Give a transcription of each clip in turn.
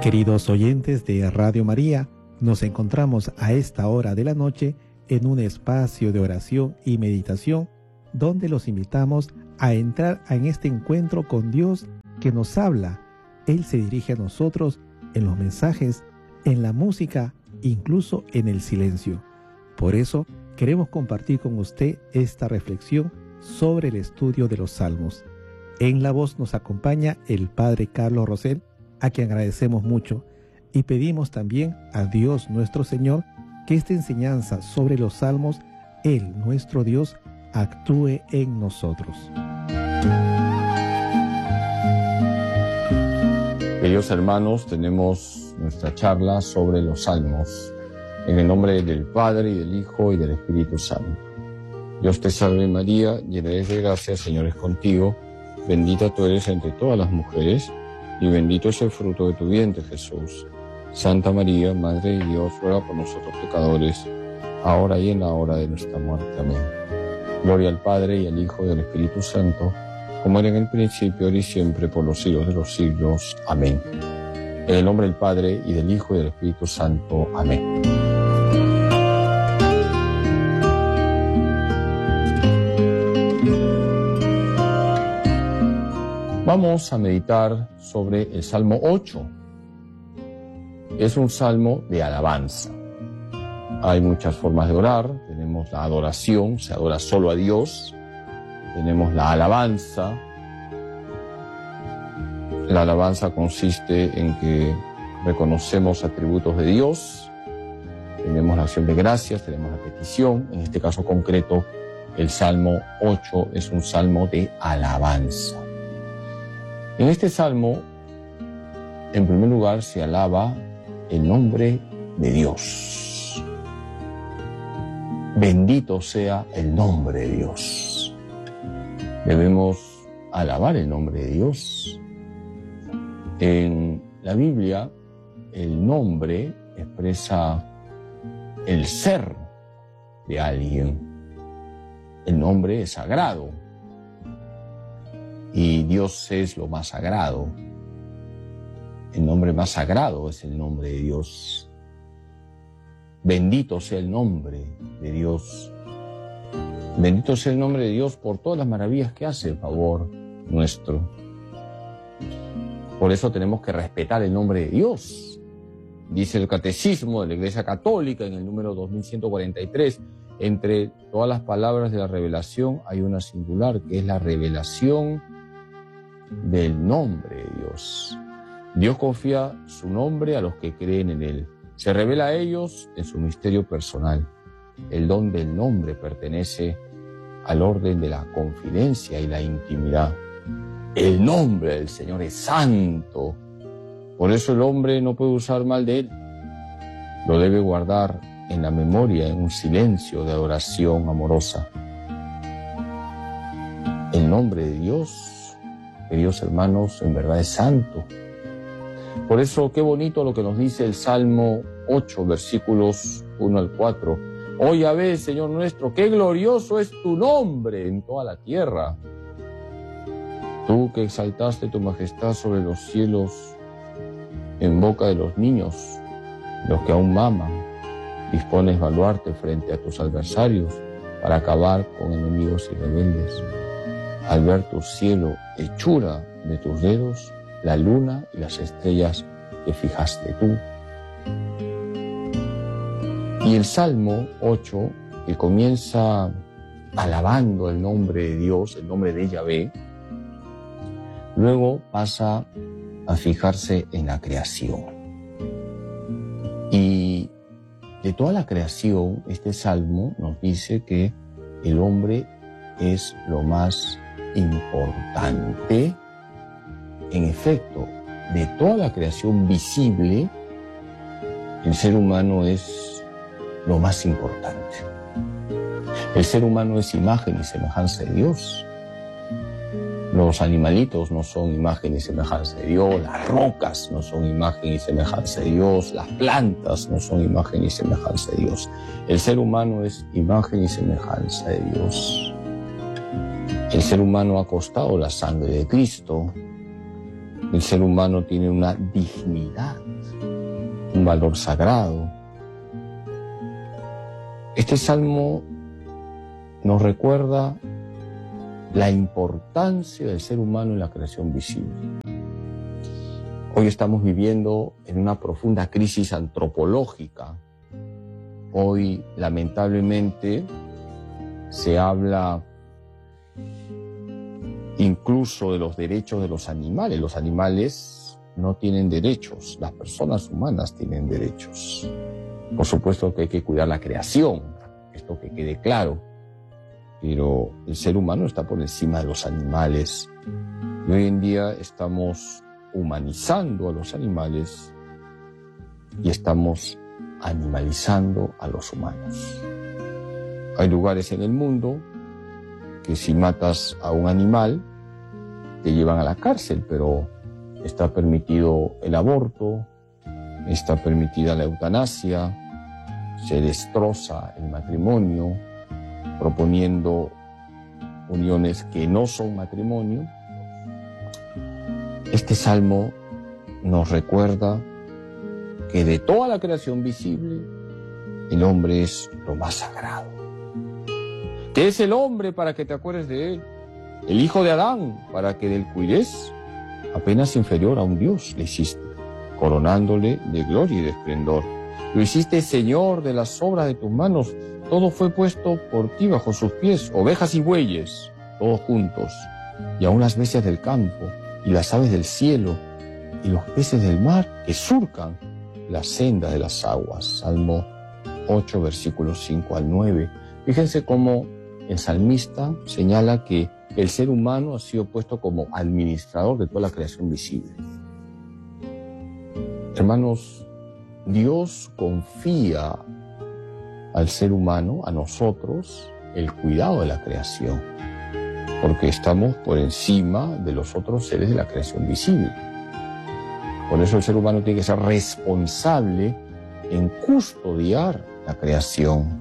Queridos oyentes de Radio María, nos encontramos a esta hora de la noche en un espacio de oración y meditación donde los invitamos a entrar en este encuentro con Dios que nos habla. Él se dirige a nosotros en los mensajes, en la música, incluso en el silencio. Por eso queremos compartir con usted esta reflexión sobre el estudio de los Salmos. En la voz nos acompaña el Padre Carlos Rosell, a quien agradecemos mucho, y pedimos también a Dios nuestro Señor que esta enseñanza sobre los Salmos, Él, nuestro Dios, actúe en nosotros. Queridos hermanos, tenemos nuestra charla sobre los Salmos, en el nombre del Padre, y del Hijo, y del Espíritu Santo. Dios te salve María, llena eres de gracia, el Señor es contigo, bendita tú eres entre todas las mujeres, y bendito es el fruto de tu vientre, Jesús. Santa María, Madre de Dios, ruega por nosotros pecadores, ahora y en la hora de nuestra muerte. Amén. Gloria al Padre, y al Hijo, y al Espíritu Santo, como era en el principio, ahora y siempre, por los siglos de los siglos. Amén. En el nombre del Padre, y del Hijo, y del Espíritu Santo. Amén. Vamos a meditar sobre el Salmo 8. Es un salmo de alabanza. Hay muchas formas de orar. Tenemos la adoración, se adora solo a Dios. Tenemos la alabanza. La alabanza consiste en que reconocemos atributos de Dios. Tenemos la acción de gracias, tenemos la petición. En este caso concreto, el Salmo 8 es un salmo de alabanza. En este salmo, en primer lugar, se alaba el nombre de Dios. Bendito sea el nombre de Dios. Debemos alabar el nombre de Dios. En la Biblia, el nombre expresa el ser de alguien. El nombre es sagrado. Y Dios es lo más sagrado. El nombre más sagrado es el nombre de Dios. Bendito sea el nombre de Dios. Bendito sea el nombre de Dios por todas las maravillas que hace a favor nuestro. Por eso tenemos que respetar el nombre de Dios. Dice el Catecismo de la Iglesia Católica en el número 2143, entre todas las palabras de la revelación hay una singular, que es la revelación del nombre de Dios. Dios confía su nombre a los que creen en Él. Se revela a ellos en su misterio personal. El don del nombre pertenece al orden de la confidencia y la intimidad. El nombre del Señor es santo. Por eso el hombre no puede usar mal de Él. Lo debe guardar en la memoria, en un silencio de adoración amorosa. El nombre de Dios, queridos hermanos, en verdad es santo. Por eso, qué bonito lo que nos dice el Salmo 8, versículos 1 al 4. Oh Yahvé, Señor nuestro, qué glorioso es tu nombre en toda la tierra. Tú que exaltaste tu majestad sobre los cielos, en boca de los niños, los que aún maman, dispones baluarte frente a tus adversarios para acabar con enemigos y rebeldes. Al ver tu cielo, hechura de tus dedos, la luna y las estrellas que fijaste tú. Y el Salmo 8, que comienza alabando el nombre de Dios, el nombre de Yahvé, luego pasa a fijarse en la creación. Y de toda la creación, este Salmo nos dice que el hombre es lo más importante. En efecto, de toda la creación visible, el ser humano es lo más importante. El ser humano es imagen y semejanza de Dios. Los animalitos no son imagen y semejanza de Dios, las rocas no son imagen y semejanza de Dios, las plantas no son imagen y semejanza de Dios. El ser humano es imagen y semejanza de Dios. El ser humano ha costado la sangre de Cristo. El ser humano tiene una dignidad un valor sagrado. Este salmo nos recuerda la importancia del ser humano en la creación visible. Hoy estamos viviendo en una profunda crisis antropológica. Hoy, lamentablemente, se habla incluso de los derechos de los animales. Los animales no tienen derechos, las personas humanas tienen derechos. Por supuesto que hay que cuidar la creación, esto que quede claro, pero el ser humano está por encima de los animales. Y hoy en día estamos humanizando a los animales y estamos animalizando a los humanos. Hay lugares en el mundo que si matas a un animal te llevan a la cárcel, pero está permitido el aborto, está permitida la eutanasia, se destroza el matrimonio, proponiendo uniones que no son matrimonio. Este salmo nos recuerda que de toda la creación visible, el hombre es lo más sagrado. ¿Qué es el hombre para que te acuerdes de él? El hijo de Adán para que del cuides, apenas inferior a un Dios le hiciste, coronándole de gloria y de esplendor. Lo hiciste Señor de las obras de tus manos, todo fue puesto por ti bajo sus pies, ovejas y bueyes, todos juntos, y aun las bestias del campo, y las aves del cielo, y los peces del mar que surcan la senda de las aguas. Salmo 8, versículos 5 al 9. Fíjense cómo el salmista señala que el ser humano ha sido puesto como administrador de toda la creación visible. Hermanos, Dios confía al ser humano, a nosotros, el cuidado de la creación, porque estamos por encima de los otros seres de la creación visible. Por eso el ser humano tiene que ser responsable en custodiar la creación.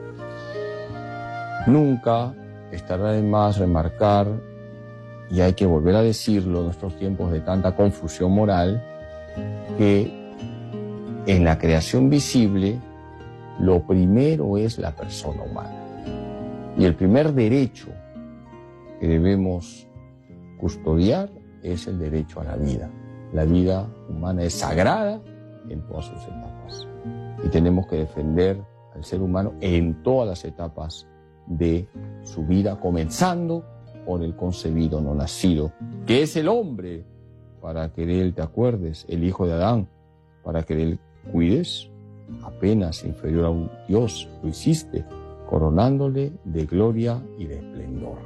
Nunca estará de más remarcar, y hay que volver a decirlo en nuestros tiempos de tanta confusión moral, que en la creación visible lo primero es la persona humana. Y el primer derecho que debemos custodiar es el derecho a la vida. La vida humana es sagrada en todas sus etapas. Y tenemos que defender al ser humano en todas las etapas de su vida, comenzando por el concebido no nacido, que es el hombre, para que de él te acuerdes, el hijo de Adán, para que de él cuides, apenas inferior a un Dios lo hiciste, coronándole de gloria y de esplendor.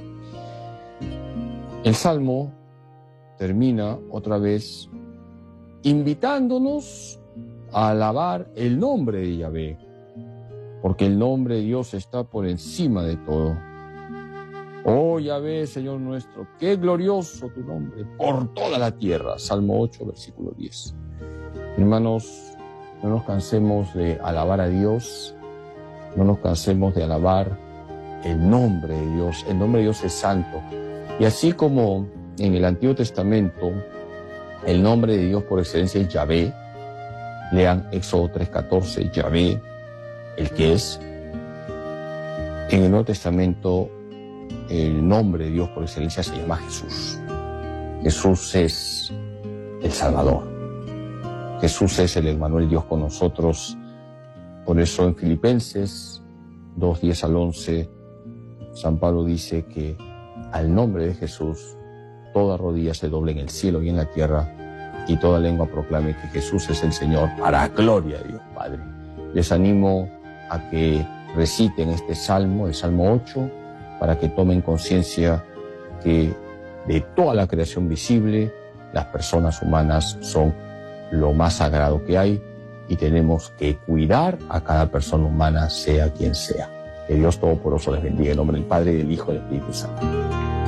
El Salmo termina otra vez invitándonos a alabar el nombre de Yahvé, porque el nombre de Dios está por encima de todo. Oh Yahvé, Señor nuestro, qué glorioso tu nombre por toda la tierra. Salmo 8, versículo 10. Hermanos, no nos cansemos de alabar a Dios, no nos cansemos de alabar el nombre de Dios. El nombre de Dios es santo. Y así como en el Antiguo Testamento el nombre de Dios por excelencia es Yahvé, lean Éxodo 3:14, Yahvé, el que es. En el Nuevo Testamento el nombre de Dios por excelencia se llama Jesús. Jesús es el Salvador. Jesús es el Emmanuel, Dios con nosotros. Por eso en Filipenses 2:10 al 11, San Pablo dice que al nombre de Jesús toda rodilla se doble en el cielo y en la tierra, y toda lengua proclame que Jesús es el Señor, para gloria de Dios Padre. Les animo a que reciten este salmo, el Salmo 8, para que tomen conciencia que de toda la creación visible, las personas humanas son lo más sagrado que hay, y tenemos que cuidar a cada persona humana, sea quien sea. Que Dios Todopoderoso les bendiga en nombre del Padre, del Hijo y del Espíritu Santo.